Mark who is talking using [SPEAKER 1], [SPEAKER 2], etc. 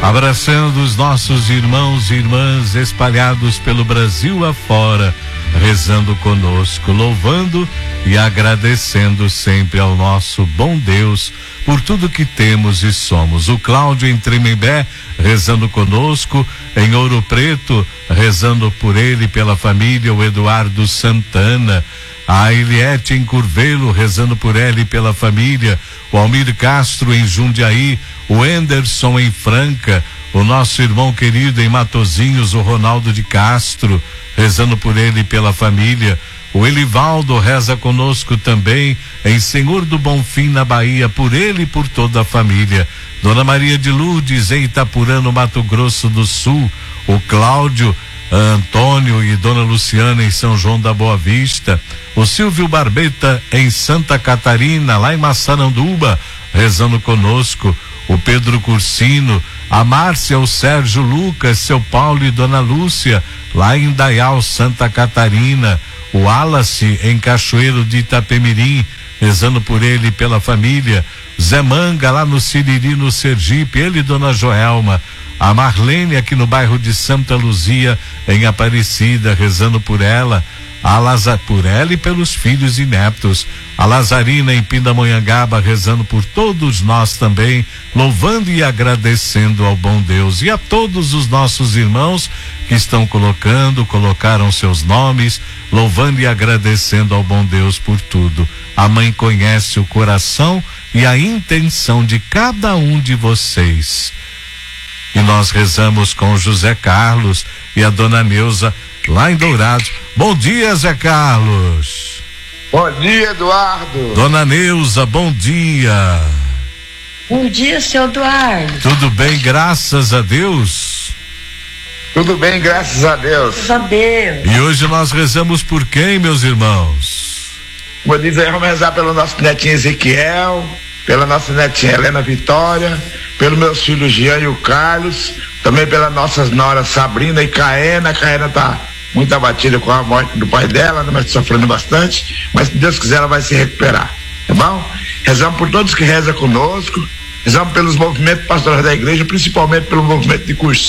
[SPEAKER 1] abraçando os nossos irmãos e irmãs espalhados pelo Brasil afora, rezando conosco, louvando e agradecendo sempre ao nosso bom Deus por tudo que temos e somos. O Cláudio em Tremembé rezando conosco, em Ouro Preto rezando por ele e pela família, o Eduardo Santana, a Eliette em Curvelo rezando por ela e pela família, o Almir Castro em Jundiaí, o Enderson em Franca, o nosso irmão querido em Matozinhos, o Ronaldo de Castro, rezando por ele e pela família. O Elivaldo reza conosco também em Senhor do Bonfim, na Bahia, por ele e por toda a família. Dona Maria de Lourdes em Itapurã, no Mato Grosso do Sul. O Cláudio, Antônio e Dona Luciana em São João da Boa Vista. O Silvio Barbeta em Santa Catarina, lá em Massaranduba, rezando conosco. O Pedro Cursino, a Márcia, o Sérgio Lucas, seu Paulo e Dona Lúcia, lá em Dayal, Santa Catarina. O Wallace em Cachoeiro de Itapemirim, rezando por ele e pela família. Zé Manga lá no Siriri, no Sergipe, ele e Dona Joelma. A Marlene aqui no bairro de Santa Luzia, em Aparecida, rezando por ela. Por ela e pelos filhos e netos. A Lazarina em Pindamonhangaba, rezando por todos nós também, louvando e agradecendo ao bom Deus. E a todos os nossos irmãos que estão colocaram seus nomes, louvando e agradecendo ao bom Deus por tudo. A mãe conhece o coração e a intenção de cada um de vocês. E nós rezamos com o José Carlos e a Dona Neuza lá em Dourados. Bom dia, Zé Carlos.
[SPEAKER 2] Bom dia, Eduardo.
[SPEAKER 1] Dona Neuza, bom dia.
[SPEAKER 3] Bom dia, seu Eduardo.
[SPEAKER 1] Tudo bem, graças a Deus?
[SPEAKER 2] Tudo bem, graças a Deus.
[SPEAKER 3] Graças a Deus.
[SPEAKER 1] E hoje nós rezamos por quem, meus irmãos?
[SPEAKER 2] Vou dizer, vamos rezar pelo nosso netinho Ezequiel, pela nossa netinha Helena Vitória, pelos meus filhos Jean e o Carlos, também pelas nossas noras Sabrina e Caena. A Caena tá muito abatida com a morte do pai dela, né, mas sofrendo bastante, mas se Deus quiser ela vai se recuperar, tá bom? Rezamos por todos que rezam conosco, rezamos pelos movimentos pastorais da igreja, principalmente pelo movimento de cursinho.